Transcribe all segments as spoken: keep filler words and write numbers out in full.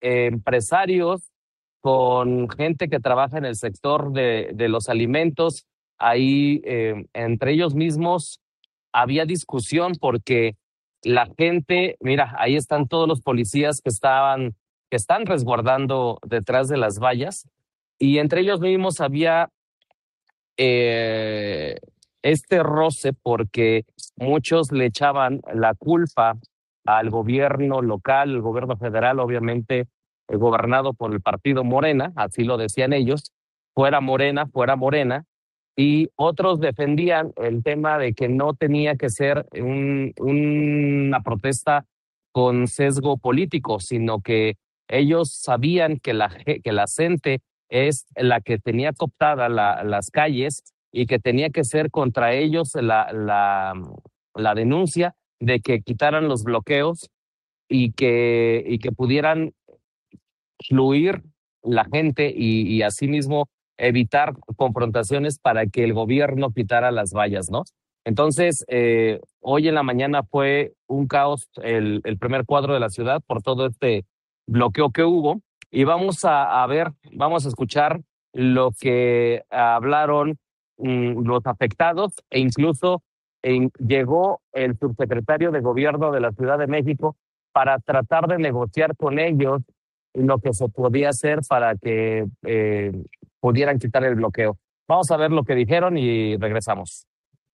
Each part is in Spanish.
eh, empresarios, con gente que trabaja en el sector de, de los alimentos. Ahí, eh, entre ellos mismos, había discusión porque la gente, mira, ahí están todos los policías que estaban, que están resguardando detrás de las vallas, y entre ellos mismos había eh, este roce porque muchos le echaban la culpa al gobierno local, el gobierno federal, obviamente eh, gobernado por el partido Morena, así lo decían ellos, fuera Morena, fuera Morena, y otros defendían el tema de que no tenía que ser un, una protesta con sesgo político, sino que ellos sabían que la, que la gente es la que tenía cooptada la, las calles y que tenía que ser contra ellos la, la, la denuncia de que quitaran los bloqueos y que, y que pudieran fluir la gente y, y asimismo evitar confrontaciones para que el gobierno quitara las vallas, ¿no? Entonces, eh, hoy en la mañana fue un caos el, el primer cuadro de la ciudad por todo este bloqueo que hubo. Y vamos a, a ver, vamos a escuchar lo que hablaron mm, los afectados, e incluso en, llegó el subsecretario de Gobierno de la Ciudad de México para tratar de negociar con ellos lo que se podía hacer para que eh, pudieran quitar el bloqueo. Vamos a ver lo que dijeron y regresamos.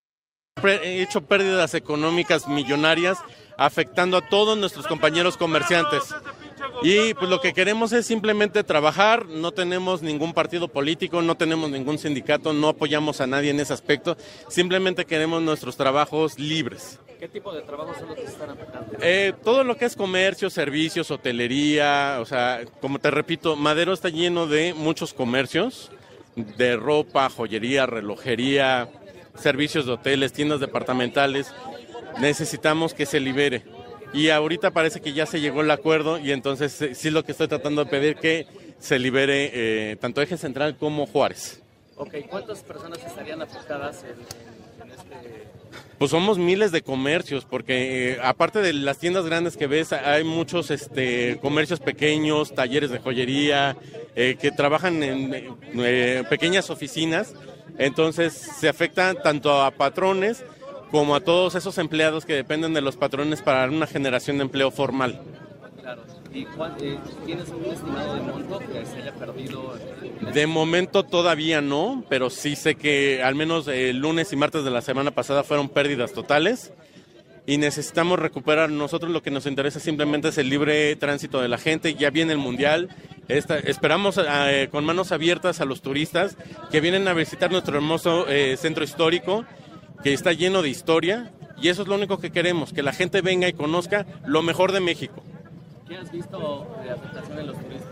He hecho pérdidas económicas millonarias, afectando a todos nuestros compañeros comerciantes. Y pues lo que queremos es simplemente trabajar, no tenemos ningún partido político, no tenemos ningún sindicato, no apoyamos a nadie en ese aspecto, simplemente queremos nuestros trabajos libres. ¿Qué tipo de trabajos son los que se están afectando? Eh, todo lo que es comercio, servicios, hotelería, o sea, como te repito, Madero está lleno de muchos comercios, de ropa, joyería, relojería, servicios de hoteles, tiendas departamentales. Necesitamos que se libere. Y ahorita parece que ya se llegó el acuerdo y entonces sí es lo que estoy tratando de pedir, que se libere eh, tanto Eje Central como Juárez. Ok, ¿cuántas personas estarían afectadas en, en este...? Pues somos miles de comercios, porque eh, aparte de las tiendas grandes que ves, hay muchos este, comercios pequeños, talleres de joyería, eh, que trabajan en eh, pequeñas oficinas, entonces se afectan tanto a patrones como a todos esos empleados que dependen de los patrones para una generación de empleo formal. Claro. ¿Y cuál, eh, tienes un estimado de monto que se haya perdido? De momento todavía no, pero sí sé que al menos el lunes y martes de la semana pasada fueron pérdidas totales y necesitamos recuperar. Nosotros lo que nos interesa simplemente es el libre tránsito de la gente. Ya viene el Mundial, Esta, esperamos eh, con manos abiertas a los turistas que vienen a visitar nuestro hermoso eh, centro histórico, que está lleno de historia, y eso es lo único que queremos, que la gente venga y conozca lo mejor de México. ¿Qué has visto de afectación en los turistas?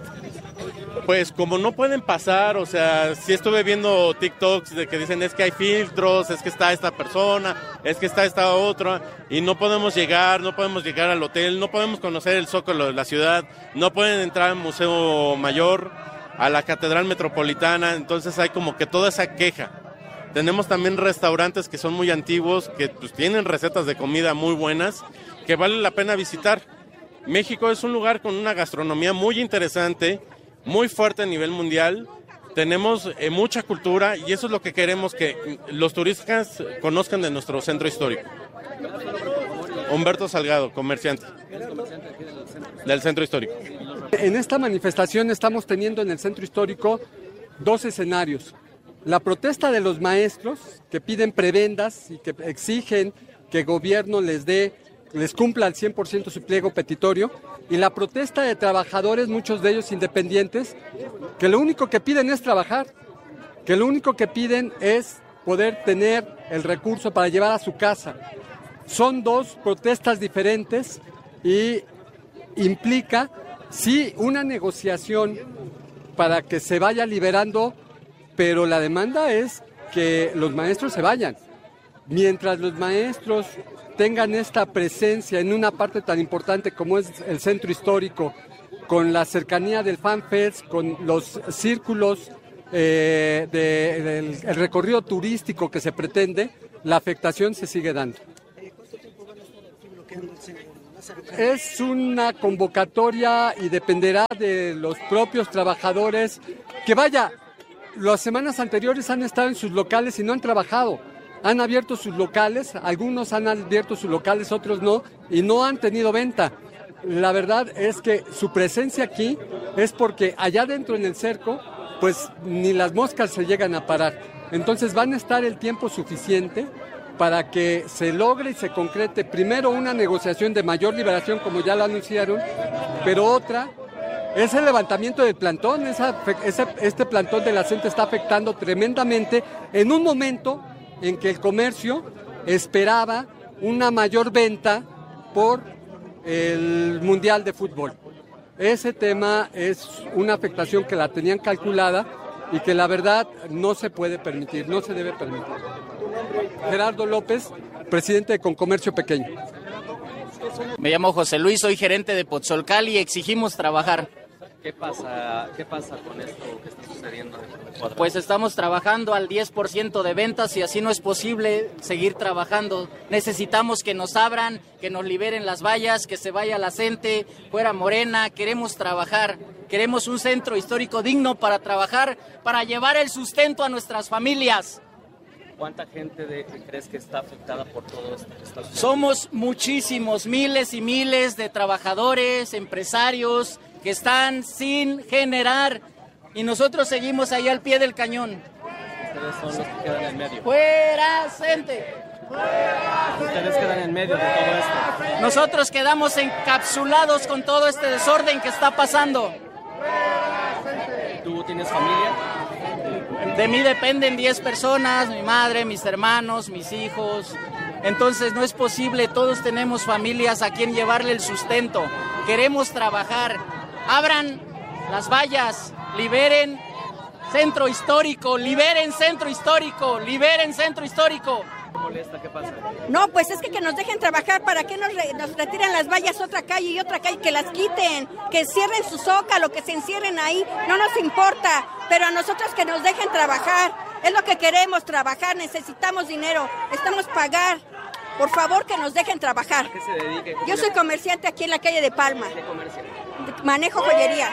Pues como no pueden pasar, o sea, sí estuve viendo TikToks de que dicen es que hay filtros, es que está esta persona, es que está esta otra, y no podemos llegar, no podemos llegar al hotel, no podemos conocer el Zócalo de la ciudad, no pueden entrar al Museo Mayor, a la Catedral Metropolitana, entonces hay como que toda esa queja. Tenemos también restaurantes que son muy antiguos, que pues tienen recetas de comida muy buenas, que vale la pena visitar. México es un lugar con una gastronomía muy interesante, muy fuerte a nivel mundial. Tenemos eh, mucha cultura y eso es lo que queremos que los turistas conozcan de nuestro centro histórico. Humberto Salgado, comerciante del centro histórico. En esta manifestación estamos teniendo en el centro histórico dos escenarios. La protesta de los maestros que piden prebendas y que exigen que el gobierno les dé, les cumpla al cien por ciento su pliego petitorio, y la protesta de trabajadores, muchos de ellos independientes, que lo único que piden es trabajar, que lo único que piden es poder tener el recurso para llevar a su casa. Son dos protestas diferentes y implica, sí, una negociación para que se vaya liberando, pero la demanda es que los maestros se vayan. Mientras los maestros tengan esta presencia en una parte tan importante como es el centro histórico, con la cercanía del FanFest, con los círculos, eh, de, del el recorrido turístico que se pretende, la afectación se sigue dando. ¿Cuánto tiempo van a estar aquí bloqueando el centro? es una convocatoria y dependerá de los propios trabajadores que vaya, las semanas anteriores han estado en sus locales y no han trabajado. Han abierto sus locales, algunos han abierto sus locales, otros no, y no han tenido venta. La verdad es que su presencia aquí es porque allá dentro en el cerco, pues ni las moscas se llegan a parar. Entonces van a estar el tiempo suficiente para que se logre y se concrete primero una negociación de mayor liberación, como ya lo anunciaron, pero otra es el levantamiento del plantón. Esa, ese, este plantón de la C E N T E está afectando tremendamente en un momento en que el comercio esperaba una mayor venta por el Mundial de Fútbol. Ese tema es una afectación que la tenían calculada y que la verdad no se puede permitir, no se debe permitir. Gerardo López, presidente de Concomercio Pequeño. Me llamo José Luis, soy gerente de Pozzolcali y exigimos trabajar. ¿Qué pasa, qué pasa con esto que está sucediendo? Pues estamos trabajando al diez por ciento de ventas y así no es posible seguir trabajando. Necesitamos que nos abran, que nos liberen las vallas, que se vaya la gente, fuera Morena. Queremos trabajar, queremos un centro histórico digno para trabajar, para llevar el sustento a nuestras familias. ¿Cuánta gente de, crees que está afectada por todo esto que está sucediendo? Somos muchísimos, miles y miles de trabajadores, empresarios que están sin generar y nosotros seguimos ahí al pie del cañón. Ustedes son los que quedan en medio. ¡Fuera, gente! Ustedes quedan en medio de todo esto. Nosotros quedamos encapsulados con todo este desorden que está pasando. ¿Tú tienes familia? De mí dependen diez personas, mi madre, mis hermanos, mis hijos. Entonces no es posible, todos tenemos familias a quien llevarle el sustento. Queremos trabajar. Abran las vallas, liberen centro histórico, liberen centro histórico, liberen centro histórico. ¿Qué molesta? ¿Qué pasa? No, pues es que que nos dejen trabajar. ¿Para qué nos, re, nos retiran las vallas otra calle y otra calle? Que las quiten, que cierren su zócalo, que se encierren ahí. No nos importa, pero a nosotros que nos dejen trabajar. Es lo que queremos, trabajar. Necesitamos dinero, necesitamos pagar. Por favor, que nos dejen trabajar. ¿A qué se dedica? Yo soy comerciante aquí en la calle de Palma. ¿Qué comercio? Manejo joyería.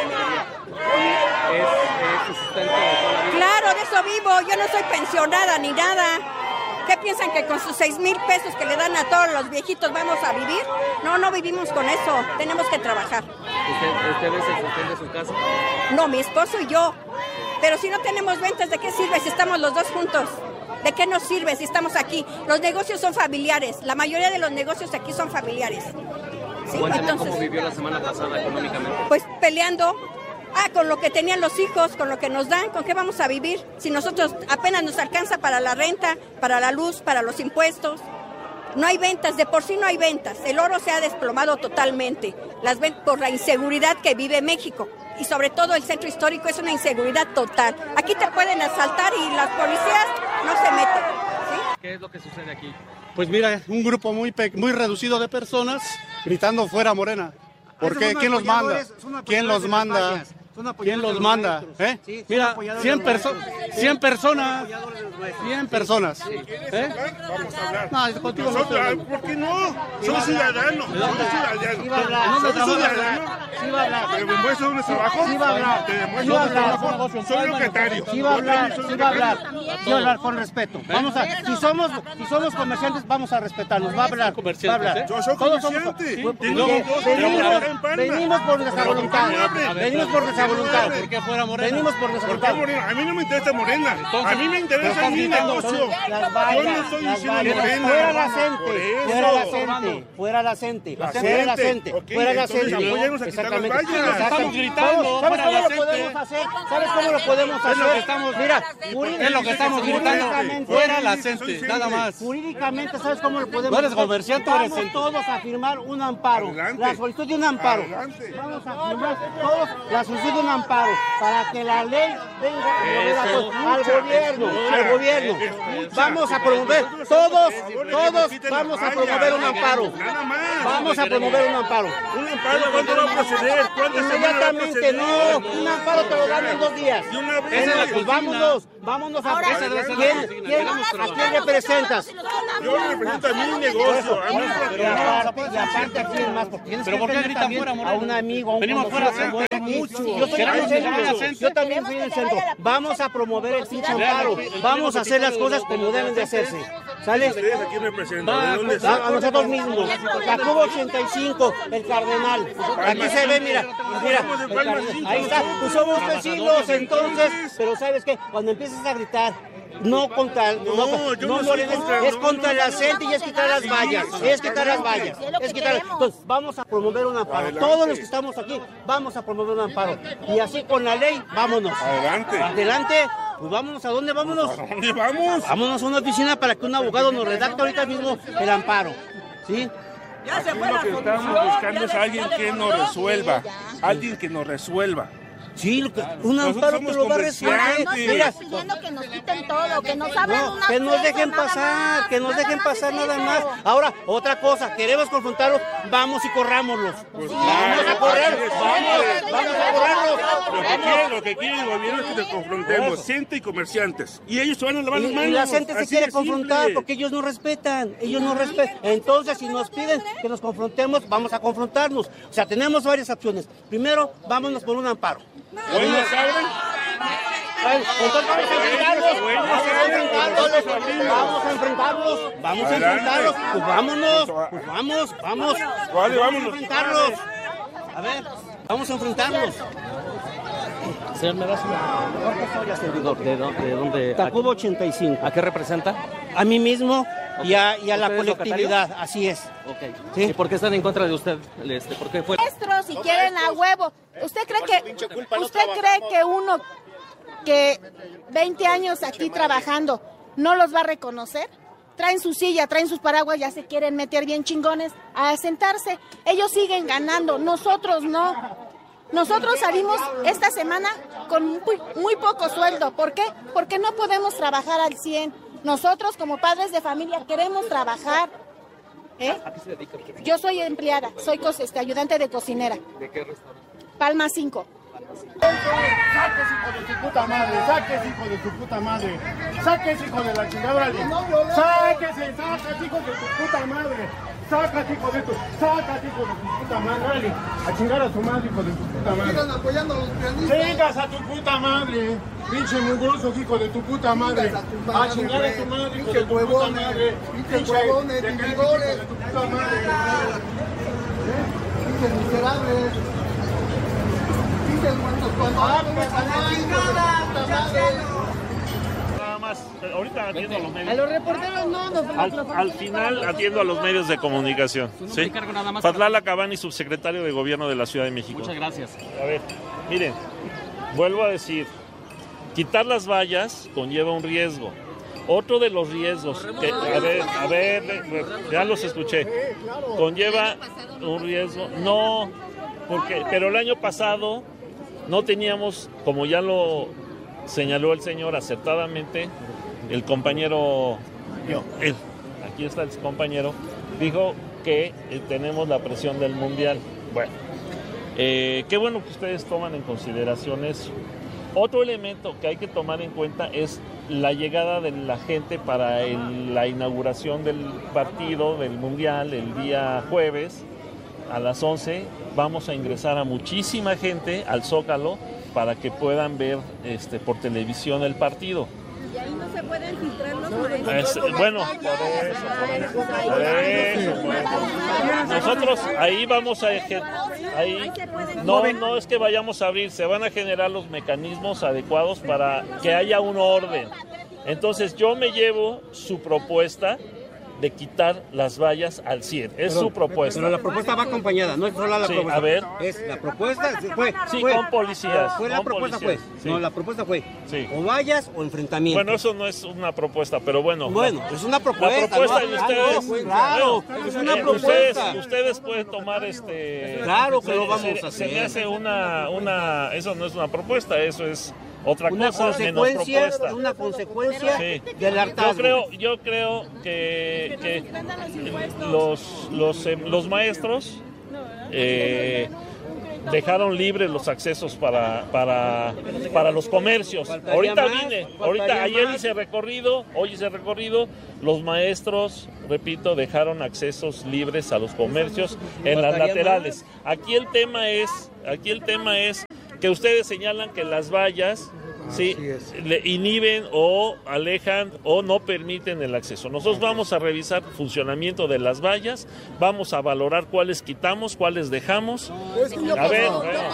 ¿Es, es sustento de toda la vida? Claro, de eso vivo. Yo no soy pensionada ni nada. ¿Qué piensan, que con sus seis mil pesos que le dan a todos los viejitos vamos a vivir? No, no vivimos con eso. Tenemos que trabajar. ¿Usted, ¿Usted es el sustento de su casa? No, mi esposo y yo. Pero si no tenemos ventas, ¿de qué sirve si estamos los dos juntos? ¿De qué nos sirve si estamos aquí? Los negocios son familiares. La mayoría de los negocios aquí son familiares. ¿Sí? Cuéntame Entonces, cómo vivió la semana pasada económicamente. pues peleando. Ah, con lo que tenían los hijos, con lo que nos dan, ¿con qué vamos a vivir? Si nosotros apenas nos alcanza para la renta, para la luz, para los impuestos. No hay ventas, de por sí no hay ventas. El oro se ha desplomado totalmente las ven- por la inseguridad que vive México. Y sobre todo el centro histórico es una inseguridad total. Aquí te pueden asaltar y las policías no se meten. ¿Sí? ¿Qué es lo que sucede aquí? Pues mira, un grupo muy pe- muy reducido de personas gritando fuera Morena. ¿Por qué? ¿Quién los manda? ¿Quién los manda? ¿Quién los manda? ¿Eh? Mira, cien personas, cien personas, cien personas. ¿Eh? No, contigo no estoy hablando. ¿Por qué no? Soy ciudadano. Soy ciudadano. Soy ciudadano. Sí va a hablar. ¿Te demuestro un trabajo? Sí va a hablar. ¿Te Sí demuestro va a un hablar. trabajo? Soy locatario. Sí va a hablar, Soy sí va a hablar. locatario. Sí va a hablar con respeto. Vamos a, si somos, si somos comerciantes, vamos a respetarnos. Va a hablar. Va a hablar. Yo soy Todos somos- comerciante. Porque Tengo dos, venimos, en Palma. venimos por nuestra Pero voluntad. ¿por qué no hable? Venimos por nuestra voluntad. ¿Por qué fuera Morena? Venimos por nuestra ¿Por qué voluntad. Morena? A mí no me interesa Morena. A mí me interesa mi negocio. Las Yo vallas, no estoy las diciendo vallas. Morena. Fuera la Por gente, eso. fuera la gente, fuera la gente, La fuera la gente. gente, Ok, fuera la entonces gente. apóyanos a quitar las Exactamente. vallas. Exactamente. Estamos gritando, Vamos, ¿sabes fuera cómo la lo gente. podemos hacer? ¿Sabes cómo lo podemos hacer? Es lo que estamos- Mira, Es lo que estamos gritando. jurídicamente- Fuera la gente, nada más. Jurídicamente, ¿sabes cómo lo podemos ¿No eres hacer? comerciante o eres Vamos gente? todos a firmar un amparo. Adelante. La solicitud de un amparo. Adelante. Vamos a firmar todos la solicitud de pido un amparo para que la ley venga al gobierno, al gobierno. Vamos a promover, todos, todos vamos a promover un amparo. Vamos a promover un amparo. ¿Un amparo cuándo va a proceder? Inmediatamente, no. Un amparo te lo dan en dos días. Pues vámonos, vámonos a... ¿Quién, quién, ¿A quién representas? Yo represento a mi negocio. A mi y aparte, ¿a quién más? Porque tienes que gritar a un amigo, a un conocido. Yo soy del centro, yo también soy del centro. Vamos a promover el pinche amparo. Vamos a hacer las cosas como deben de hacerse. ¿Sale? ¿Ustedes a quién representan? ¿De dónde A nosotros mismos. La Cuba ochenta y cinco, el Cardenal. Aquí se ve, mira, mira. Ahí está. Pues somos vecinos, entonces. Pero ¿sabes qué? Cuando empiezas a gritar, no contra, no, no, yo no, no Morena, contra, es no, contra no, la gente y es quitar las vallas, es quitar las vallas, es quitar. Entonces vamos a promover un amparo. Adelante. Todos los que estamos aquí vamos a promover un amparo y así con la ley, vámonos. Adelante. Adelante. Pues vámonos, ¿a dónde vámonos? ¿A dónde vamos? Vámonos a una oficina para que un abogado nos redacte ahorita mismo el amparo, ¿sí? Aquí lo que estamos buscando es alguien que nos resuelva, alguien que nos resuelva. Sí, lo que, un amparo te lo va a resolver. No estoy pidiendo que nos quiten todo, que nos abran no, una que nos dejen pasar, más, que nos dejen pasar nada más. Ahora, otra cosa, queremos confrontarlos, vamos y corrámoslos. Pues vamos claro, a correr, vamos, vamos a correrlos. Lo que, quiere, lo que quiere el gobierno es que nos confrontemos, gente y comerciantes. Y ellos se van a lavar las manos. Y la gente se quiere confrontar simple. Porque ellos no respetan, ellos no respetan. Entonces, si nos piden que nos confrontemos, vamos a confrontarnos. O sea, tenemos varias opciones. Primero, vámonos por un amparo. Bueno, ¿saben? Entonces vamos a enfrentarlos, vamos a enfrentarlos, vamos a enfrentarlos, pues vámonos, pues vamos, vamos, vale, vamos a enfrentarlos. A ver, vamos a enfrentarlos. Señor, ¿me das una servidor? ¿De dónde? ¿De dónde? Tacuba ochenta y cinco. ¿A qué representa? A mí mismo y a, y a la colectividad, así es. Okay. ¿Sí? ¿Y por qué están en contra de usted? Este, ¿por qué fue? Maestros, si quieren a huevo. ¿Usted cree que usted cree que uno que veinte años aquí trabajando no los va a reconocer? Traen su silla, traen sus paraguas, ya se quieren meter bien chingones a sentarse. Ellos siguen ganando, nosotros no. Nosotros salimos esta semana con muy, muy poco sueldo. ¿Por qué? Porque no podemos trabajar al cien. Nosotros como padres de familia queremos trabajar. ¿Eh? ¿A qué se dedica? Yo soy empleada, soy este, ayudante de cocinera. ¿De qué restaurante? Palma cinco. Saques, hijo de tu puta madre, saques, hijo de tu puta madre, saques, hijo de la chingada, sáquese, sacas, hijo de tu puta madre, sacas, hijo de tu, sacas, hijo de tu puta madre, a chingar a su madre, hijo de tu puta madre. Sigan apoyando a los pianistas. Sigas a tu puta madre, pinche mugrosos, hijo de tu puta madre, a chingar a tu madre, hijo de tu puta madre, pinche huevones, vividores, hijo de tu puta madre, pinches miserables. Nada más, ahorita atiendo a los medios. A los reporteros no, nos al, al final atiendo a los medios de comunicación. ¿Sí? Fadlala Cabani, subsecretario de Gobierno de la Ciudad de México. Muchas gracias. A ver, miren, vuelvo a decir, quitar las vallas conlleva un riesgo. Otro de los riesgos, que, a ver, a ver, ya los escuché, conlleva un riesgo, no, porque, pero el año pasado no teníamos, como ya lo señaló el señor acertadamente, el compañero, él, aquí está el compañero, dijo que eh, tenemos la presión del Mundial. Bueno, eh, qué bueno que ustedes toman en consideración eso. Otro elemento que hay que tomar en cuenta es la llegada de la gente para el, la inauguración del partido del Mundial el día jueves a las once. Vamos a ingresar a muchísima gente al Zócalo para que puedan ver este, por televisión el partido. Y ahí no se pueden filtrar los maestros. Es, bueno, por eso, por eso, por eso, por eso. Nosotros ahí vamos a... Ahí, no, no es que vayamos a abrir, se van a generar los mecanismos adecuados para que haya un orden. Entonces yo me llevo su propuesta de quitar las vallas al cien. Es Pero- su propuesta. Pero la propuesta va acompañada, no es solo la Sí, propuesta. a ver. Es la propuesta fue, Sí, fue- con policías, Fue la con propuesta policías, fue. sí. No, la propuesta fue. Sí. O vallas o enfrentamiento. Bueno, eso no es una propuesta, pero bueno. Bueno, la- es una propuesta, La propuesta ¿no? de Claro, ustedes. claro, bueno, es una eh, propuesta. Ustedes, ustedes pueden tomar este. Claro que se- lo vamos se- a Se hacer. me hace una, una. Eso no es una propuesta, eso es otra Una cosa menos consecuencia, propuesta. una consecuencia Sí. del hartazgo. Yo creo, yo creo que, que los, los, eh, los maestros eh, dejaron libres los accesos para, para, para los comercios. Faltaría Ahorita más, vine, faltaría ahorita ayer más. hice recorrido, hoy hice recorrido, los maestros, repito, dejaron accesos libres a los comercios en las Faltaría laterales. Aquí el tema es, aquí el tema es que ustedes señalan que las vallas sí, le inhiben o alejan o no permiten el acceso. Nosotros vamos a revisar el funcionamiento de las vallas, vamos a valorar cuáles quitamos, cuáles dejamos. A ver,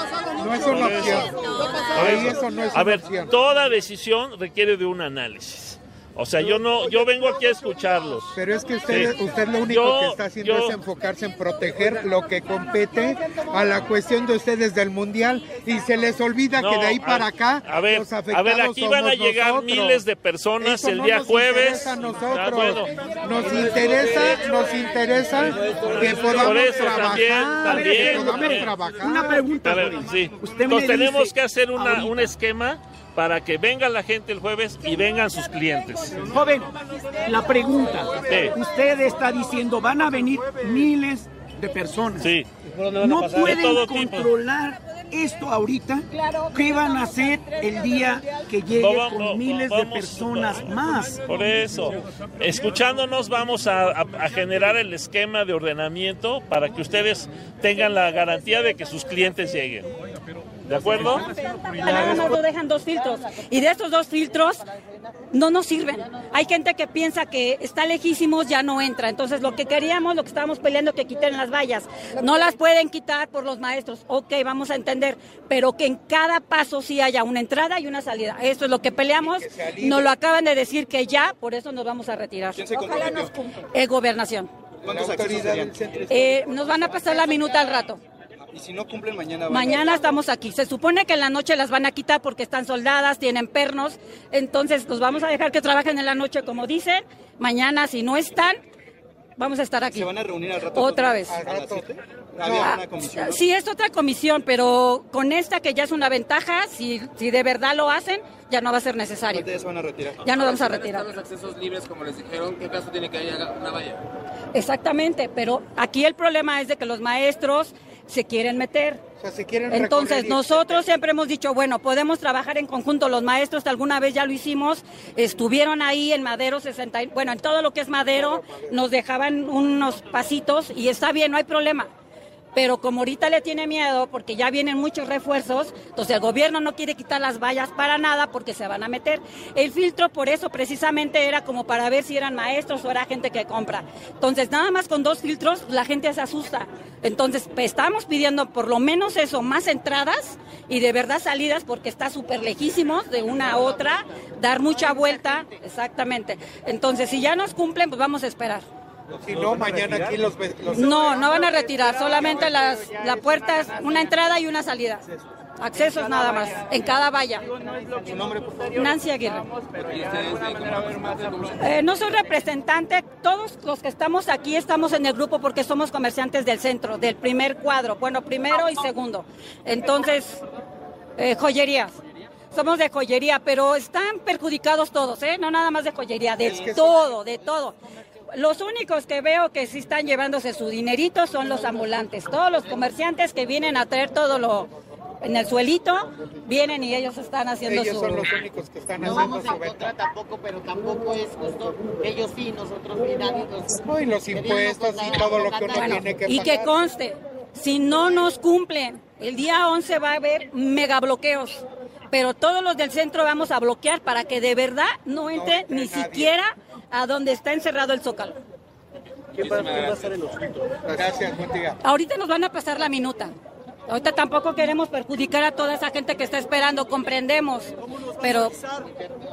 No es una por opción. eso. Ahí eso no es A una ver, opción. toda decisión requiere de un análisis. O sea, yo no, yo vengo aquí a escucharlos. Pero es que usted, Sí. usted lo único Yo- que está haciendo yo- es enfocarse en proteger lo que compete a la cuestión de ustedes del mundial y se les olvida No, que de ahí a- para acá a ver, los a afectados ver, aquí van a somos llegar nosotros. miles de personas Eso el no día nos jueves. interesa a nosotros. Ah, bueno. Nos interesa, nos interesa que podamos Por eso trabajar, también, también, que podamos también. trabajar. Una pregunta, A ver, joven. sí. Usted me Entonces tenemos dice que hacer una, ahorita. un esquema para que venga la gente el jueves y vengan sus clientes. Joven, la pregunta. Sí. Usted está diciendo, van a venir miles de personas. Sí. ¿No De pueden todo tipo. controlar esto ahorita? ¿Qué van a hacer el día que llegue Vamos, con vamos, miles de vamos, personas más? Por eso, escuchándonos vamos a, a- a generar el esquema de ordenamiento para que ustedes tengan la garantía de que sus clientes lleguen. ¿De acuerdo? Nada más nos dejan dos filtros y de estos dos filtros no nos sirven. Hay gente que piensa que está lejísimos, ya no entra. Entonces lo que queríamos, lo que estábamos peleando, que quiten las vallas. No las pueden quitar por los maestros. Ok, vamos a entender, pero que en cada paso sí haya una entrada y una salida. Eso es lo que peleamos. Nos lo acaban de decir que ya, por eso nos vamos a retirar. Ojalá nos cumpla. Eh, gobernación. ¿Cuántos accesos serían? Eh, nos van a pasar la minuta al rato. Y si no cumplen mañana... van a- Mañana estamos aquí. Se supone que en la noche las van a quitar porque están soldadas, tienen pernos. Entonces, los vamos a dejar que trabajen en la noche, como dicen. Mañana, si no están, vamos a estar aquí. ¿Se van a reunir al rato? Otra vez. ¿A las siete? Había una comisión, ¿no? Sí, es otra comisión, pero con esta que ya es una ventaja, si, si de verdad lo hacen, ya no va a ser necesario. Ahorita ya se van a retirar. Ya nos vamos a Si van retirar. estar los accesos libres, como les dijeron, ¿qué caso tiene que haya una valla? Exactamente, pero aquí el problema es de que los maestros se quieren meter. O sea, se quieren Entonces, recorrer y- nosotros siempre hemos dicho, bueno, podemos trabajar en conjunto. Los maestros alguna vez ya lo hicimos, estuvieron ahí en Madero sesenta, y- bueno, en todo lo que es Madero, nos dejaban unos pasitos y está bien, no hay problema. Pero como ahorita le tiene miedo, porque ya vienen muchos refuerzos, entonces el gobierno no quiere quitar las vallas para nada porque se van a meter. El filtro por eso precisamente era como para ver si eran maestros o era gente que compra. Entonces nada más con dos filtros la gente se asusta. Entonces pues, estamos pidiendo por lo menos eso, más entradas y de verdad salidas porque está súper lejísimos de una a otra, dar mucha vuelta, exactamente. Entonces si ya nos cumplen, pues vamos a esperar. Si no, mañana aquí los... los- No, no van a retirar, solamente las, la puerta es una entrada y una salida. Accesos nada más, en cada valla. ¿Su nombre, por favor? Nancy Aguirre. ¿Y ustedes de cómo- Eh, no soy representante, todos los que estamos aquí estamos en el grupo porque somos comerciantes del centro, del primer cuadro, bueno, primero y segundo. Entonces, eh, joyerías. Somos de joyería, pero están perjudicados todos, ¿eh? No nada más de joyería, de todo, de todo. Los únicos que veo que sí están llevándose su dinerito son los ambulantes. Todos los comerciantes que vienen a traer todo lo en el suelito, vienen y ellos están haciendo Ellos su... son los únicos que están No haciendo vamos su en venta. contra tampoco, pero tampoco es justo. Ellos sí, nosotros sí, nadie nos- No, y los impuestos y todo lo que uno Bueno, tiene que y pagar. que conste, si no nos cumplen, el día once va a haber mega bloqueos, pero todos los del centro vamos a bloquear para que de verdad no entre ni siquiera a donde está encerrado el Zócalo. ¿Qué va a pasar en los filtros? Gracias, buen día. Ahorita nos van a pasar la minuta. Ahorita tampoco queremos perjudicar a toda esa gente que está esperando, comprendemos, pero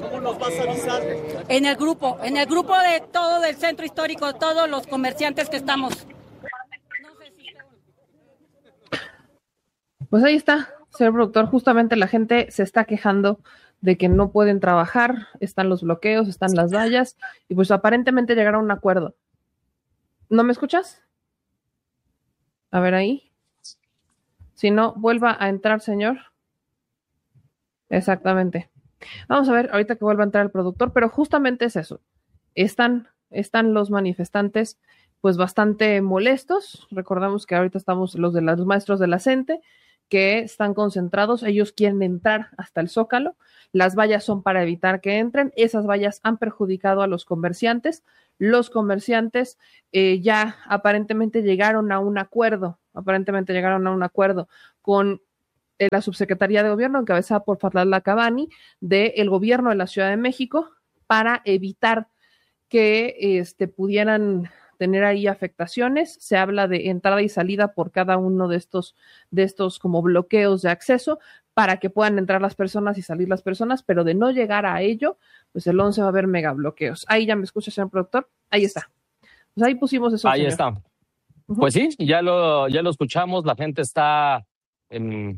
¿Cómo nos vas a avisar? En el grupo, en el grupo de todo el centro histórico, todos los comerciantes que estamos. Pues ahí está, señor productor, justamente la gente se está quejando de que no pueden trabajar, están los bloqueos, están las vallas, y pues aparentemente llegaron a un acuerdo. ¿No me escuchas? A ver ahí. Si no, vuelva a entrar, señor. Exactamente. Vamos a ver ahorita que vuelva a entrar el productor, pero justamente es eso. Están, están los manifestantes pues bastante molestos. Recordamos que ahorita estamos los de los maestros de la CENTE, que están concentrados, ellos quieren entrar hasta el Zócalo, las vallas son para evitar que entren, esas vallas han perjudicado a los comerciantes, los comerciantes eh, ya aparentemente llegaron a un acuerdo, aparentemente llegaron a un acuerdo con eh, la Subsecretaría de Gobierno, encabezada por Fadlallah Cabani, del Gobierno de la Ciudad de México, para evitar que este, pudieran tener ahí afectaciones. Se habla de entrada y salida por cada uno de estos, de estos como bloqueos de acceso para que puedan entrar las personas y salir las personas, pero de no llegar a ello, pues el once va a haber mega bloqueos. Ahí ya me escucha, señor productor. Ahí está. Pues ahí pusimos eso. Ahí señor. está. Uh-huh. Pues sí, ya lo, ya lo escuchamos. La gente está, eh,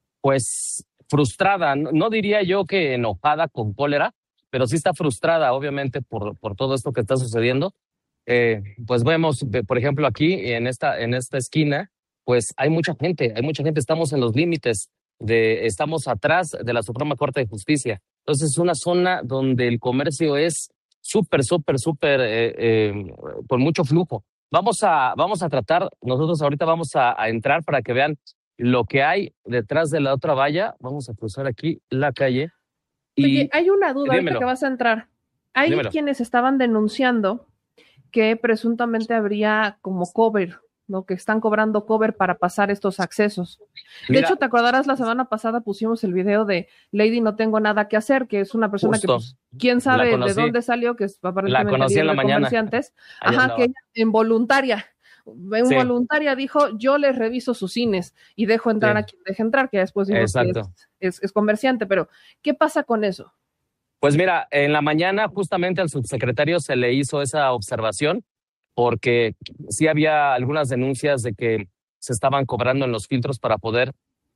pues, frustrada. No, no diría yo que enojada, con cólera, pero sí está frustrada, obviamente, por, por todo esto que está sucediendo. Eh, pues vemos, por ejemplo, aquí en esta, en esta esquina, pues hay mucha gente, hay mucha gente, estamos en los límites, de, estamos atrás de la Suprema Corte de Justicia. Entonces es una zona donde el comercio es súper, súper, súper, eh, eh, con mucho flujo. Vamos a, vamos a tratar, nosotros ahorita vamos a, a entrar para que vean lo que hay detrás de la otra valla. Vamos a cruzar aquí la calle. Y Oye, hay una duda dímelo. ahorita que vas a entrar. Hay Dímelo. quienes estaban denunciando que presuntamente habría como cover, ¿no? Que están cobrando cover para pasar estos accesos. De Mira, hecho, te acordarás, la semana pasada pusimos el video de Lady No Tengo Nada que Hacer, que es una persona Justo. que, pues, quién sabe La de conocí. dónde salió, que es aparentemente La conocí en la líder de mañana. comerciantes. Ahí Ajá, andaba. que ella en voluntaria, en Sí. voluntaria dijo, yo les reviso sus cines y dejo entrar Sí. a quien deje entrar, que después vimos que Exacto. es, es, es comerciante. Pero, ¿qué pasa con eso? Pues mira, en la mañana justamente al subsecretario se le hizo esa observación porque sí había algunas denuncias de que se estaban cobrando en los filtros para poder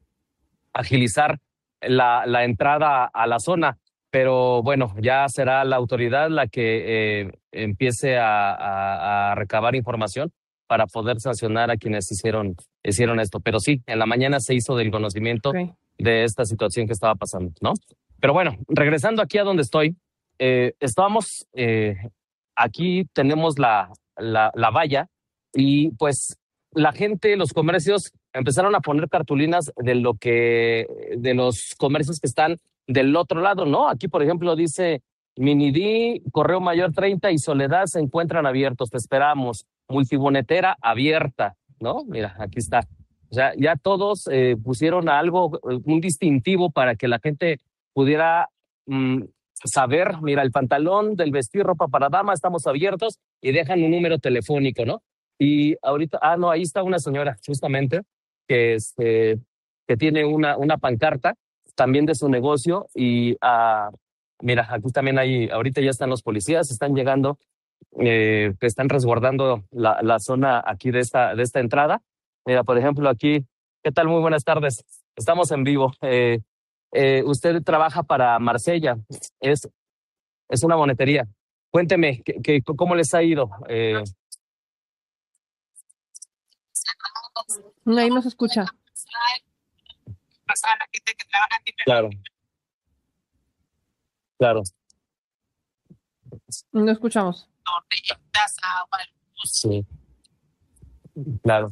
agilizar la, la entrada a la zona. Pero bueno, ya será la autoridad la que eh, empiece a, a, a recabar información para poder sancionar a quienes hicieron, hicieron esto. Pero sí, en la mañana se hizo del conocimiento Okay. de esta situación que estaba pasando, ¿no? Pero bueno, regresando aquí a donde estoy, eh, estábamos, eh, aquí tenemos la, la, la valla y pues la gente, los comercios empezaron a poner cartulinas de lo que, de los comercios que están del otro lado, ¿no? Aquí, por ejemplo, dice Minidí, Correo Mayor treinta y Soledad se encuentran abiertos, te esperamos. Multibonetera abierta, ¿no? Mira, aquí está. O sea, ya todos eh, pusieron algo, un distintivo para que la gente pudiera mmm, saber, mira, el pantalón del vestir, ropa para dama, estamos abiertos y dejan un número telefónico, ¿no? Y ahorita, ah, no, ahí está una señora, justamente, que, este, que tiene una, una pancarta también de su negocio y, ah, mira, aquí también hay, ahorita ya están los policías, están llegando, eh, que están resguardando la, la zona aquí de esta, de esta entrada. Mira, por ejemplo, aquí, ¿qué tal? Muy buenas tardes. Estamos en vivo. Eh, eh, usted trabaja para Marsella, es, es una bonetería. Cuénteme, ¿qué, qué, ¿cómo les ha ido? Eh, Ahí no se escucha. claro. Claro. No escuchamos. Sí. Claro.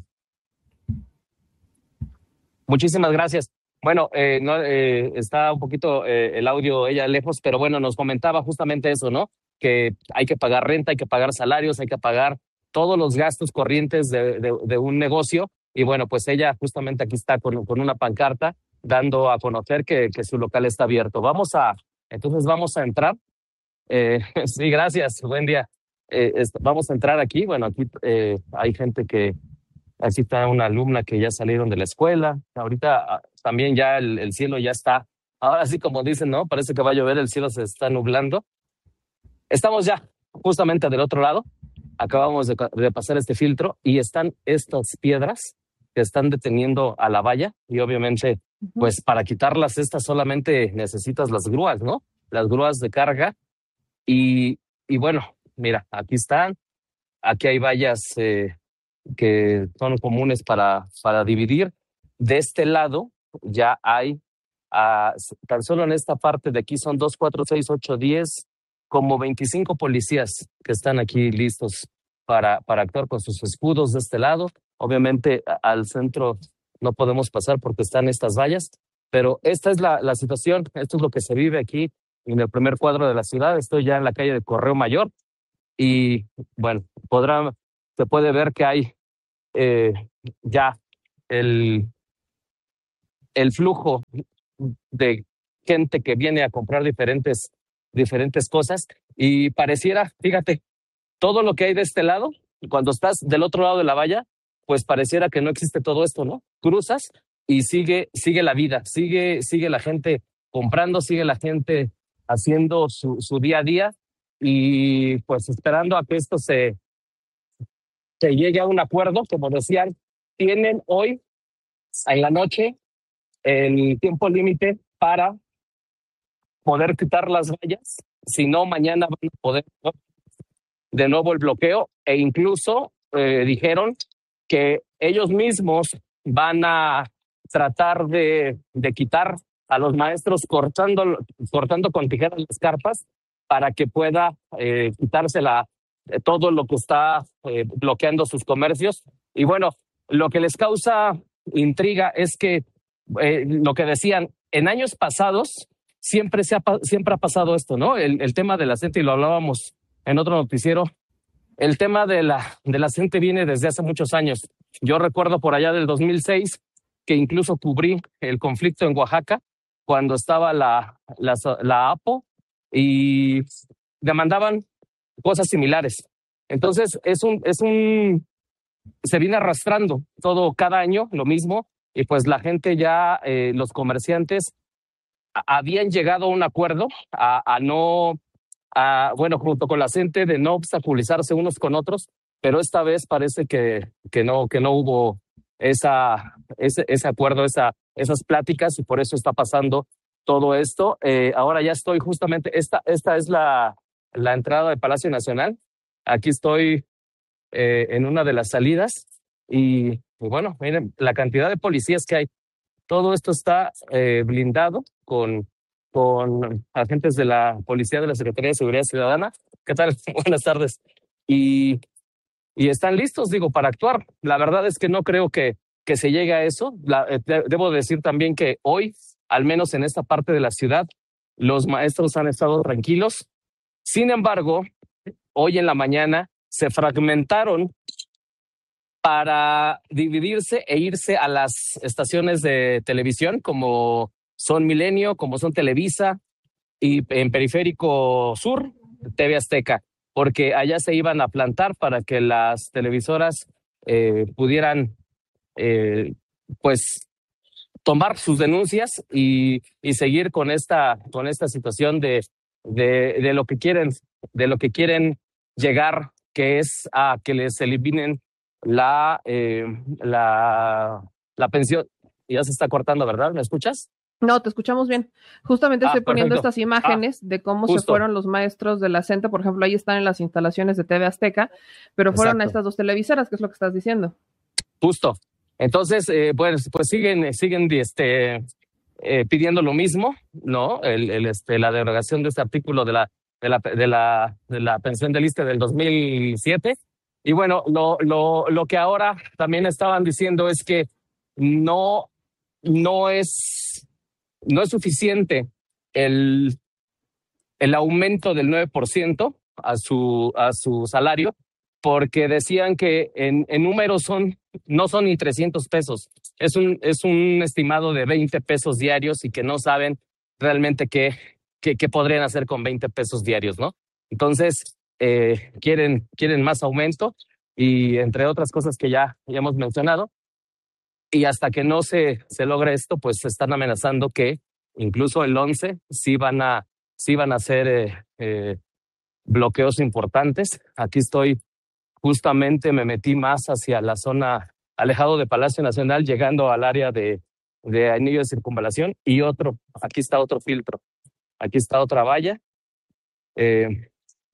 Muchísimas gracias. Bueno, eh, no, eh, está un poquito eh, el audio ella lejos, pero bueno, nos comentaba justamente eso, ¿no? Que hay que pagar renta, hay que pagar salarios, hay que pagar todos los gastos corrientes de, de, de un negocio. Y bueno, pues ella justamente aquí está con, con una pancarta dando a conocer que, que su local está abierto. Vamos a, entonces vamos a entrar. Eh, sí, gracias, buen día. Eh, es, vamos a entrar aquí. Bueno, aquí eh, hay gente que, aquí está una alumna que ya salieron de la escuela. Ahorita también ya el, el cielo ya está ahora sí, como dicen, ¿no? Parece que va a llover, el cielo se está nublando. Estamos ya justamente del otro lado. Acabamos de, de pasar este filtro y están estas piedras que están deteniendo a la valla y obviamente, uh-huh. pues para quitarlas estas solamente necesitas las grúas, ¿no? Las grúas de carga y, y bueno, mira, aquí están, aquí hay vallas eh, que son comunes para, para dividir. De este lado ya hay, uh, tan solo en esta parte de aquí son dos, cuatro, seis, ocho, diez, como veinticinco policías que están aquí listos para, para actuar con sus escudos de este lado. Obviamente al centro no podemos pasar porque están estas vallas, pero esta es la, la situación, esto es lo que se vive aquí en el primer cuadro de la ciudad. Estoy ya en la calle de Correo Mayor y bueno, podrá, se puede ver que hay eh, ya el, el flujo de gente que viene a comprar diferentes, diferentes cosas y pareciera, fíjate, todo lo que hay de este lado, cuando estás del otro lado de la valla, pues pareciera que no existe todo esto, ¿no? Cruzas y sigue, sigue la vida, sigue, sigue la gente comprando, sigue la gente haciendo su, su día a día y pues esperando a que esto se, se llegue a un acuerdo. Como decían, tienen hoy en la noche el tiempo límite para poder quitar las vallas, si no mañana van a poder de nuevo el bloqueo e incluso eh, dijeron que ellos mismos van a tratar de, de quitar a los maestros cortando, cortando con tijeras las carpas para que pueda eh, quitarse la, eh, todo lo que está eh, bloqueando sus comercios. Y bueno, lo que les causa intriga es que eh, lo que decían, en años pasados siempre, se ha, siempre ha pasado esto, ¿no? El, el tema de la gente, y lo hablábamos en otro noticiero, el tema de la, de la gente viene desde hace muchos años. Yo recuerdo por allá del dos mil seis que incluso cubrí el conflicto en Oaxaca cuando estaba la, la, la A P O y demandaban cosas similares. Entonces es un, es un, se viene arrastrando todo cada año lo mismo y pues la gente ya, eh, los comerciantes a, habían llegado a un acuerdo a, a no... Uh, bueno, junto con la gente de no obstaculizarse unos con otros, pero esta vez parece que, que, no, que no hubo esa, ese, ese acuerdo, esa, esas pláticas y por eso está pasando todo esto. Eh, ahora ya estoy justamente, esta, esta es la, la entrada del Palacio Nacional. Aquí estoy eh, en una de las salidas y, y bueno, miren la cantidad de policías que hay. Todo esto está eh, blindado con... con agentes de la Policía de la Secretaría de Seguridad Ciudadana. ¿Qué tal? Buenas tardes. Y, y están listos, digo, para actuar. La verdad es que no creo que, que se llegue a eso. La, eh, debo decir también que hoy, al menos en esta parte de la ciudad, los maestros han estado tranquilos. Sin embargo, hoy en la mañana se fragmentaron para dividirse e irse a las estaciones de televisión como son Milenio, como son Televisa y en Periférico Sur, T V Azteca, porque allá se iban a plantar para que las televisoras eh, pudieran eh, pues tomar sus denuncias y, y seguir con esta, con esta situación de, de, de lo que quieren, de lo que quieren llegar, que es a que les eliminen la, eh, la, la pensión. Ya se está cortando, ¿verdad? ¿Me escuchas? No, te escuchamos bien. Justamente estoy ah, poniendo perfecto. estas imágenes ah, de cómo justo. se fueron los maestros de la CENTE. Por ejemplo, ahí están en las instalaciones de T V Azteca, pero fueron Exacto. a estas dos televisoras, que es lo que estás diciendo. Justo. Entonces, eh, pues, pues siguen, siguen este, eh, pidiendo lo mismo, ¿no? El, el, este, la derogación de este artículo de la, de la, de la, de la pensión del I S S S T E del dos mil siete. Y bueno, lo, lo, lo que ahora también estaban diciendo es que no, no es... No es suficiente el, el aumento del nueve por ciento a su, a su salario, porque decían que en, en números son, no son ni trescientos pesos. Es un, es un estimado de veinte pesos diarios y que no saben realmente qué, qué, qué podrían hacer con veinte pesos diarios, ¿no? Entonces, eh, quieren, quieren más aumento y entre otras cosas que ya, ya hemos mencionado. Y hasta que no se, se logre esto, pues están amenazando que incluso el once, sí van a, sí van a hacer eh, eh, bloqueos importantes. Aquí estoy, justamente me metí más hacia la zona, alejado de Palacio Nacional, llegando al área de, de anillo de circunvalación, y otro, aquí está otro filtro, aquí está otra valla. Eh,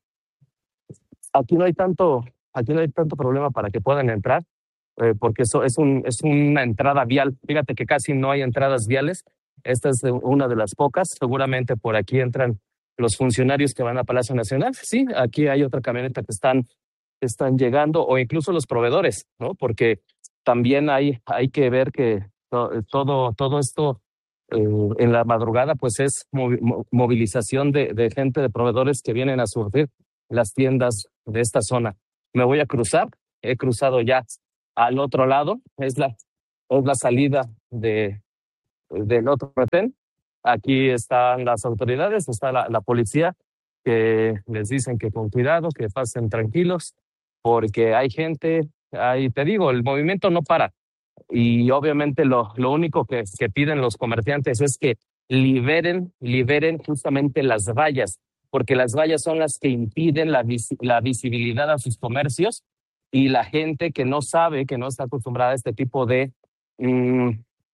aquí no hay tanto, aquí no hay tanto problema para que puedan entrar, eh, porque eso es un, es una entrada vial. Fíjate que casi no hay entradas viales. Esta es una de las pocas. Seguramente por aquí entran los funcionarios que van a Palacio Nacional. Sí, aquí hay otra camioneta que están, están llegando, o incluso los proveedores, ¿no? Porque también hay, hay que ver que todo, todo esto eh, en la madrugada, pues es movilización de, de gente, de proveedores que vienen a surtir las tiendas de esta zona. Me voy a cruzar, he cruzado ya al otro lado, es la, es la salida de, del otro retén. Aquí están las autoridades, está la, la policía, que les dicen que con cuidado, que pasen tranquilos, porque hay gente, hay, te digo, el movimiento no para. Y obviamente lo, lo único que, que piden los comerciantes es que liberen, liberen justamente las vallas, porque las vallas son las que impiden la, vis, la visibilidad a sus comercios, y la gente que no sabe, que no está acostumbrada a este tipo de mmm,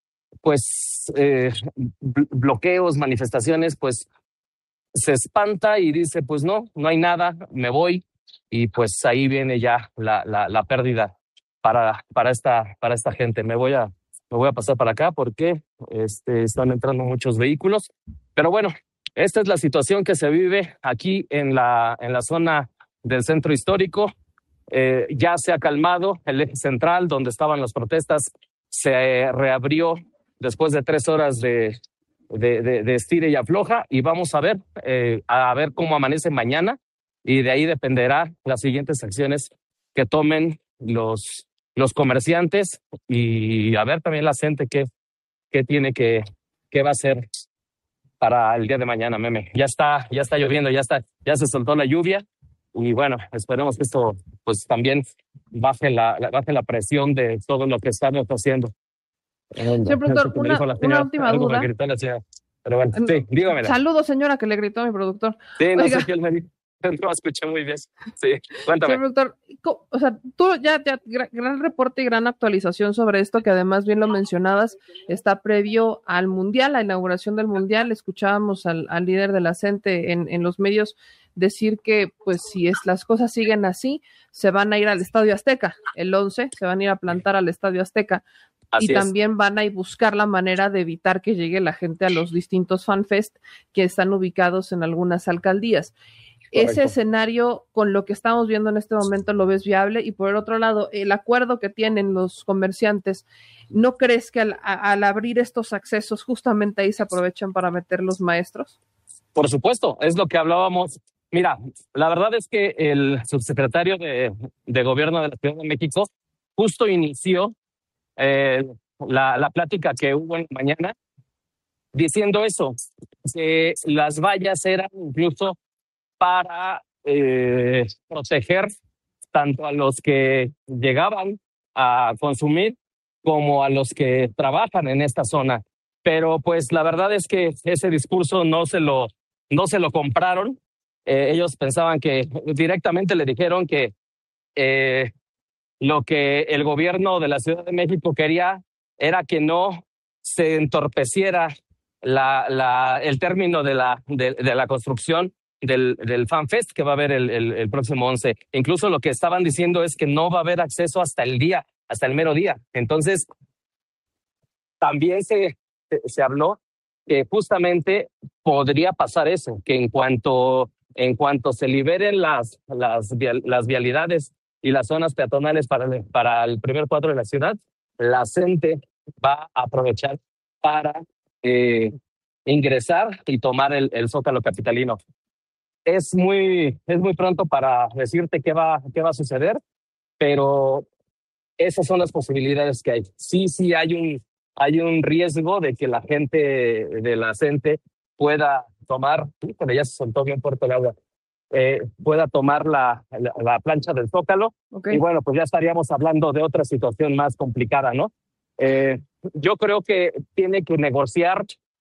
pues eh, bloqueos, manifestaciones, pues se espanta y dice, pues no, no hay nada, me voy, y pues ahí viene ya la, la, la pérdida para, para, esta, para esta gente. Me voy a, me voy a pasar para acá porque este, están entrando muchos vehículos, pero bueno, esta es la situación que se vive aquí en la, en la zona del centro histórico. Eh, ya se ha calmado el eje central donde estaban las protestas, se reabrió después de tres horas de, de, de, de estire y afloja, y vamos a ver, eh, a ver cómo amanece mañana, y de ahí dependerá las siguientes acciones que tomen los, los comerciantes, y a ver también la gente qué, qué tiene que, qué va a hacer para el día de mañana, meme. Ya está, ya está lloviendo, ya está, ya se soltó la lluvia, y bueno, esperemos que esto pues también baje la, la baje la presión de todo lo que estamos haciendo. Señor productor, una, señora, una última duda. Pero bueno, sí, dígame. Saludos, señora, que le gritó a mi productor. Sí, no Oiga. sé quién me dijo. No escuché muy bien. Sí, cuéntame. Señor productor, o sea, tú ya, ya, gran reporte y gran actualización sobre esto, que además bien lo mencionabas, está previo al Mundial, la inauguración del Mundial. Escuchábamos al, al líder de la CENTE en, en los medios decir que, pues, si es, las cosas siguen así, se van a ir al Estadio Azteca, el once, se van a ir a plantar al Estadio Azteca. Así y es. También van a ir buscar la manera de evitar que llegue la gente a los distintos fanfest que están ubicados en algunas alcaldías. Correcto. Ese escenario, con lo que estamos viendo en este momento, ¿lo ves viable? Y por el otro lado, el acuerdo que tienen los comerciantes, ¿no crees que al, a, al abrir estos accesos justamente ahí se aprovechan para meter los maestros? Por supuesto, es lo que hablábamos. Mira, la verdad es que el subsecretario de, de Gobierno de la Ciudad de México justo inició eh, la, la plática que hubo en la mañana diciendo eso, que las vallas eran incluso para eh, proteger tanto a los que llegaban a consumir como a los que trabajan en esta zona. Pero pues la verdad es que ese discurso no se lo, no se lo compraron. Eh, ellos pensaban que directamente le dijeron que eh, lo que el gobierno de la Ciudad de México quería era que no se entorpeciera la, la, el término de la, de, de la construcción del, del FanFest que va a haber el, el, el próximo once. Incluso lo que estaban diciendo es que no va a haber acceso hasta el día, hasta el mero día. Entonces, también se, se habló que justamente podría pasar eso, que en cuanto, en cuanto se liberen las, las, las vialidades y las zonas peatonales para el, para el primer cuadro de la ciudad, la gente va a aprovechar para eh, ingresar y tomar el, el Zócalo capitalino. Es muy, es muy pronto para decirte qué va, qué va a suceder, pero esas son las posibilidades que hay. Sí, sí hay un, hay un riesgo de que la gente de la CENTE pueda tomar, pero ya se soltó bien fuerte el agua, eh, pueda tomar la, la, la plancha del Zócalo. Okay. Y bueno, pues ya estaríamos hablando de otra situación más complicada, ¿no? Eh, yo creo que tiene que negociar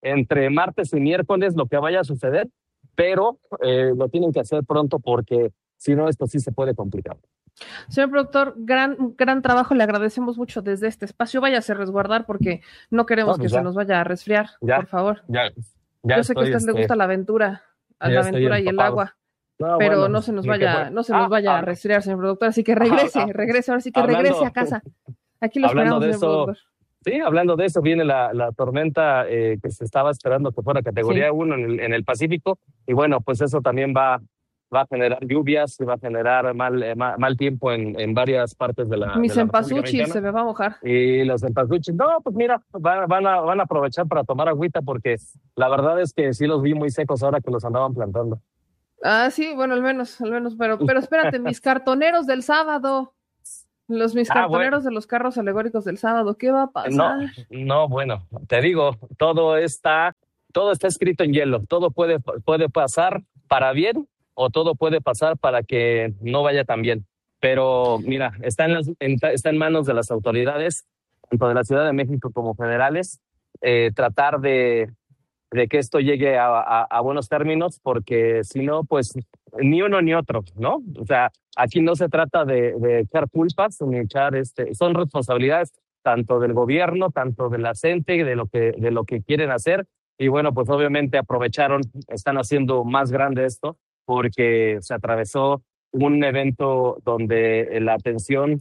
entre martes y miércoles lo que vaya a suceder, pero eh, lo tienen que hacer pronto porque si no, esto sí se puede complicar. Señor productor, gran, gran trabajo, le agradecemos mucho desde este espacio. Váyase a resguardar porque no queremos no, pues que ya. se nos vaya a resfriar, ya, por favor. Ya, ya Yo sé estoy, que a usted este, le gusta la aventura, a la aventura y el agua. No, pero bueno, no se nos vaya, no se nos vaya ah, a resfriar, señor productor, así que regrese, ah, ah, regrese, ahora sí que hablando, regrese a casa. Aquí lo esperamos, de señor eso, productor. Sí, hablando de eso, viene la, la tormenta eh, que se estaba esperando que fuera categoría sí. uno en el, en el Pacífico, y bueno, pues eso también va, va a generar lluvias y va a generar mal, eh, mal, mal tiempo en, en varias partes de la Mis empasuchis se me va a mojar. Y los empasuchis, no, pues mira, van, van, a, van a aprovechar para tomar agüita porque la verdad es que sí los vi muy secos ahora que los andaban plantando. Ah, sí, bueno, al menos, al menos, pero, pero espérate, mis cartoneros del sábado, los mis ah, cartoneros bueno. de los carros alegóricos del sábado, ¿qué va a pasar? No, no, bueno, te digo, todo está, todo está escrito en hielo, todo puede, puede pasar para bien o todo puede pasar para que no vaya tan bien, pero mira, está en, las, en, está en manos de las autoridades, tanto de la Ciudad de México como federales, eh, tratar de de que esto llegue a, a, a buenos términos, porque si no, pues ni uno ni otro, ¿no? O sea, aquí no se trata de, de echar culpas, ni echar, este, son responsabilidades tanto del gobierno, tanto de la gente, de lo que, de lo que quieren hacer, y bueno, pues obviamente aprovecharon, están haciendo más grande esto, porque se atravesó un evento donde la atención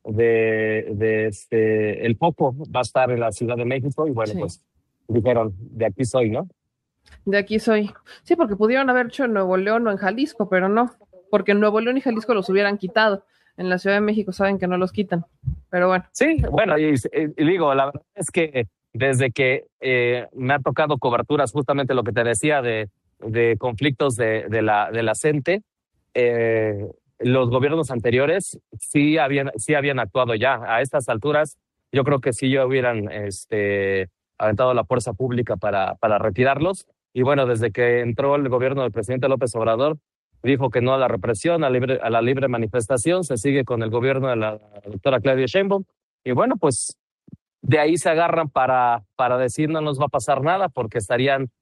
de, de este, el foco va a estar en la Ciudad de México, y bueno, sí. pues dijeron, de aquí soy, ¿no? De aquí soy. Sí, porque pudieron haber hecho en Nuevo León o en Jalisco, pero no, porque en Nuevo León y Jalisco los hubieran quitado. En la Ciudad de México saben que no los quitan, pero bueno. Sí, bueno, y, y digo, la verdad es que desde que eh, me ha tocado coberturas, justamente lo que te decía de, de conflictos de, de la de la gente, eh, los gobiernos anteriores sí habían, sí habían actuado ya. A estas alturas, yo creo que sí ya hubieran este aventado la fuerza pública para, para retirarlos. Y bueno, desde que entró el gobierno del presidente López Obrador, dijo que no a la represión, a, libre, a la libre manifestación, se sigue con el gobierno de la doctora Claudia Sheinbaum. Y bueno, pues de ahí se agarran para, para decir no nos va a pasar nada, porque estarían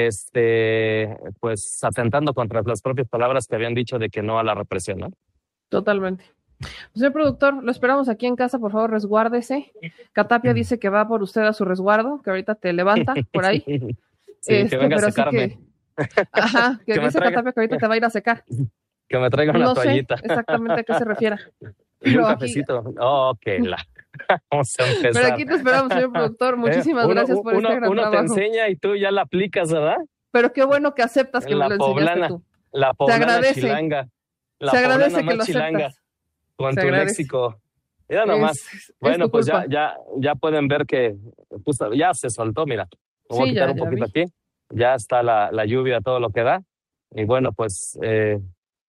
este, pues atentando contra las propias palabras que habían dicho de que no a la represión, ¿no? Totalmente. Señor productor, lo esperamos aquí en casa, por favor, resguárdese. Catapia dice que va por usted a su resguardo, que ahorita te levanta por ahí. Sí, este, que venga a secarme. Que, ajá, que, que dice traiga, Catapia que ahorita te va a ir a secar. Que me traiga una no toallita. Sé exactamente a qué se refiere. Y un cafecito. Aquí... Oh, que la... Vamos a empezar. Pero aquí te esperamos, señor productor. Muchísimas eh, uno, gracias por uno, este gran uno trabajo. Uno te enseña y tú ya la aplicas, ¿verdad? Pero qué bueno que aceptas que la me lo poblana, enseñaste tú. La poblana se agradece. chilanga. La se agradece poblana que lo chilanga. aceptas. Con se tu agradece. léxico. Mira nomás. Es, es bueno, pues ya, ya, ya pueden ver que justo, ya se soltó, mira. Voy sí, a quitar ya, un ya poquito vi. aquí. Ya está la, la lluvia, todo lo que da. Y bueno, pues eh,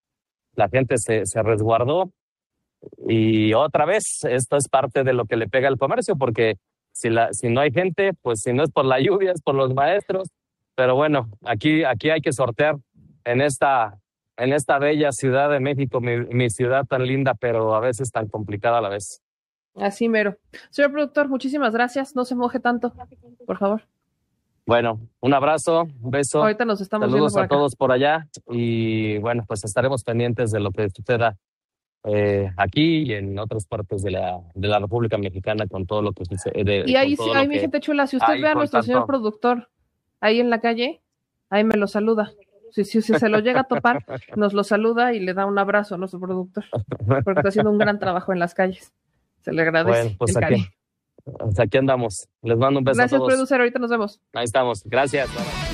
la gente se, se resguardó. Y otra vez, esto es parte de lo que le pega al comercio, porque si, la, si no hay gente, pues si no es por la lluvia, es por los maestros. Pero bueno, aquí, aquí hay que sortear en esta, en esta bella Ciudad de México, mi, mi ciudad tan linda, pero a veces tan complicada a la vez. Así mero. Señor productor, muchísimas gracias. No se moje tanto, por favor. Bueno, un abrazo, un beso. Ahorita nos estamos Saludos viendo por a acá. todos por allá. Y bueno, pues estaremos pendientes de lo que suceda eh, aquí y en otras partes de la, de la República Mexicana con todo lo que sucede. Y ahí sí, ahí mi gente chula, si usted ve a nuestro señor productor ahí en la calle, ahí me lo saluda. Si, si, si se lo llega a topar, nos lo saluda y le da un abrazo a nuestro productor, porque está haciendo un gran trabajo en las calles. Se le agradece. Bueno, pues el aquí, cariño. pues aquí andamos. Les mando un beso Gracias, a todos. producer. Ahorita nos vemos. Ahí estamos. Gracias.